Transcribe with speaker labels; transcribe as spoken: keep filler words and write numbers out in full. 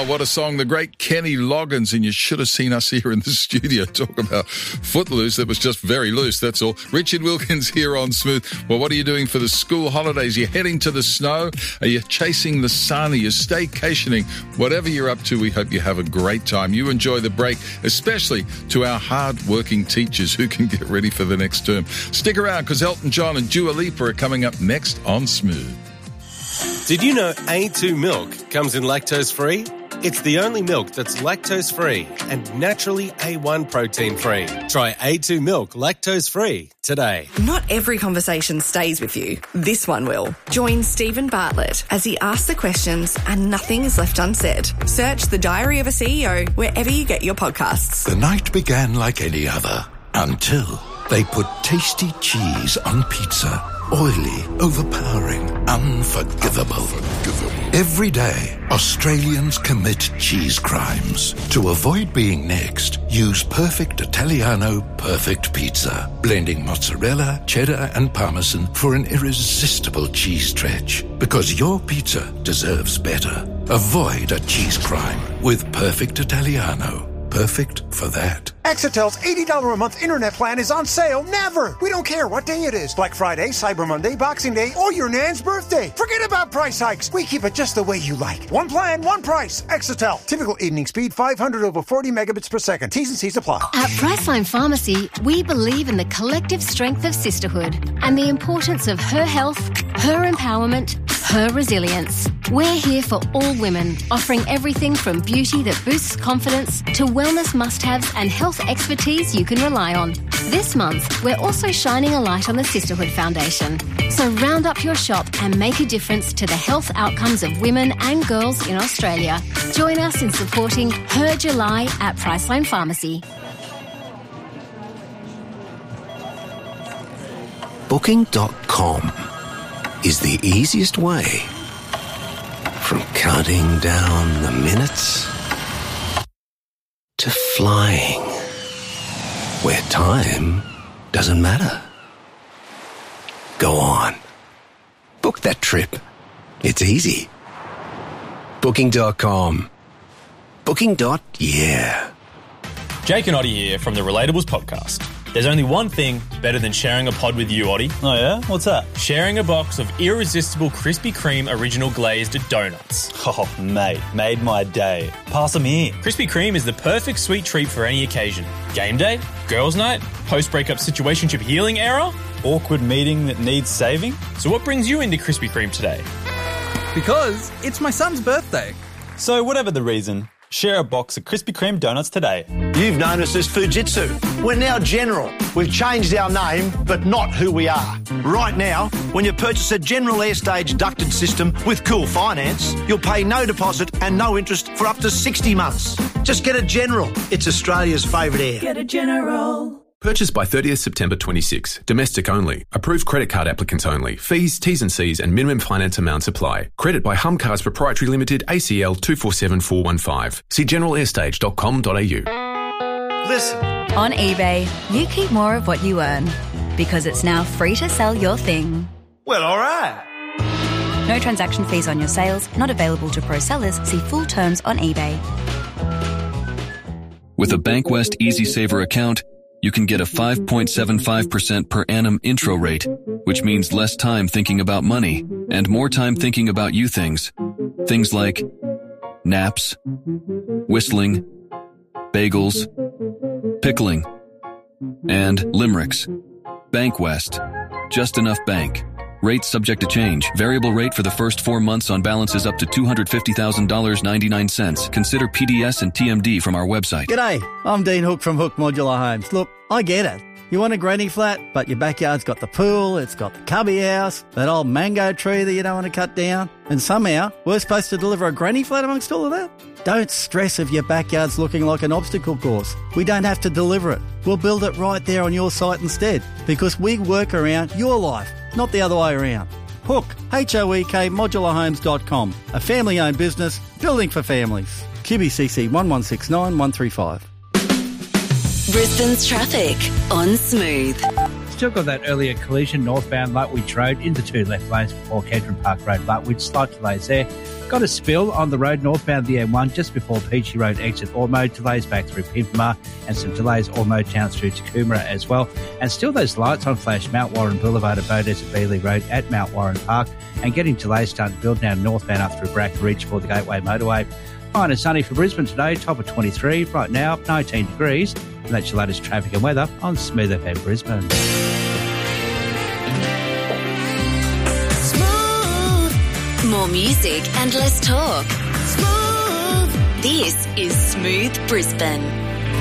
Speaker 1: what a song. The great Kenny Loggins, and you should have seen us here in the studio talk about Footloose. That was just very loose, that's all. Richard Wilkins here on Smooth. Well, what are you doing for the school holidays? You're heading to the snow? Are you chasing the sun? Are you staycationing? Whatever you're up to, we hope you have a great time. You enjoy the break, especially to our hard-working teachers who can get ready for the next term. Stick around, because Elton John and Dua Lipa are coming up next on Smooth.
Speaker 2: Did you know A two milk comes in lactose-free? It's the only milk that's lactose-free and naturally A one protein-free. Try A two milk lactose-free today.
Speaker 3: Not every conversation stays with you. This one will. Join Stephen Bartlett as he asks the questions and nothing is left unsaid. Search The Diary of a C E O wherever you get your podcasts.
Speaker 4: The night began like any other until they put tasty cheese on pizza. Oily, overpowering, unforgivable. Every day, Australians commit cheese crimes. To avoid being next, use Perfect Italiano Perfect Pizza, blending mozzarella, cheddar and parmesan for an irresistible cheese stretch. Because your pizza deserves better. Avoid a cheese crime with Perfect Italiano. Perfect for that.
Speaker 5: Exitel's eighty dollars a month internet plan is on sale never. We don't care what day it is. Black Friday, Cyber Monday, Boxing Day, or your nan's birthday. Forget about price hikes. We keep it just the way you like. One plan, one price. Exitel. Typical evening speed, five hundred over forty megabits per second. T's and C's apply.
Speaker 6: At Priceline Pharmacy, we believe in the collective strength of sisterhood and the importance of her health, her empowerment, her resilience. We're here for all women, offering everything from beauty that boosts confidence to wellness must-haves and health expertise you can rely on. This month, we're also shining a light on the Sisterhood Foundation. So round up your shop and make a difference to the health outcomes of women and girls in Australia. Join us in supporting Her July at Priceline Pharmacy.
Speaker 7: Booking dot com is the easiest way from counting down the minutes to flying, where time doesn't matter. Go on. Book that trip. It's easy. Booking dot com. Booking. Yeah.
Speaker 8: Jake and Oddie here from the Relatables podcast. There's only one thing better than sharing a pod with you, Oddie.
Speaker 9: Oh yeah? What's that?
Speaker 8: Sharing a box of irresistible Krispy Kreme original glazed donuts.
Speaker 9: Oh, mate, made my day. Pass them here.
Speaker 8: Krispy Kreme is the perfect sweet treat for any occasion. Game day, girls' night, post-breakup situationship healing era,
Speaker 9: awkward meeting that needs saving.
Speaker 8: So what brings you into Krispy Kreme today?
Speaker 10: Because it's my son's birthday.
Speaker 9: So whatever the reason, share a box of Krispy Kreme donuts today.
Speaker 11: You've known us as Fujitsu. We're now General. We've changed our name, but not who we are. Right now, when you purchase a General Airstage ducted system with Cool Finance, you'll pay no deposit and no interest for up to sixty months. Just get a General. It's Australia's favourite air.
Speaker 12: Get a General.
Speaker 13: Purchase by thirtieth September twenty-six. Domestic only. Approved credit card applicants only. Fees, T's and C's and minimum finance amounts apply. Credit by Hum Cars Proprietary Limited, A C L two four seven four one five. See general airstage dot com dot a u.
Speaker 11: Listen.
Speaker 14: On eBay, you keep more of what you earn because it's now free to sell your thing.
Speaker 11: Well, all right.
Speaker 14: No transaction fees on your sales, not available to pro sellers. See full terms on eBay.
Speaker 15: With a Bankwest Easy Saver account, you can get a five point seven five percent per annum intro rate, which means less time thinking about money and more time thinking about you things. Things like naps, whistling, bagels, pickling, and limericks. Bankwest. Just enough bank. Rates subject to change. Variable rate for the first four months on balances up to two hundred fifty thousand dollars and ninety-nine cents. Consider P D S and T M D from our website.
Speaker 16: G'day, I'm Dean Hook from Hook Modular Homes. Look, I get it. You want a granny flat, but your backyard's got the pool, it's got the cubby house, that old mango tree that you don't want to cut down, and somehow we're supposed to deliver a granny flat amongst all of that? Don't stress if your backyard's looking like an obstacle course. We don't have to deliver it. We'll build it right there on your site instead, because we work around your life, not the other way around. Hook, H O E K, modular homes dot com, a family-owned business, building for families. Q B C C one one six nine one three five.
Speaker 17: Brisbane's traffic on Smooth.
Speaker 12: Still got that earlier collision northbound Lutwich Road into two left lanes before Kedron Park Road, Lutwich. Slight delays there. Got a spill on the road northbound the M one just before Peachy Road exit Ormo. Delays back through Pimpama and some delays Ormo Town through to Coomera as well. And still those lights on flash Mount Warren Boulevard at Bodes at Beeley Road at Mount Warren Park, and getting delays starting to build now northbound up through Bracken Ridge for the Gateway Motorway. Fine and sunny for Brisbane today, top of twenty-three. Right now, nineteen degrees. And that's your latest traffic and weather on Smooth F M Brisbane.
Speaker 17: Smooth. More music and less talk. Smooth. This is Smooth Brisbane.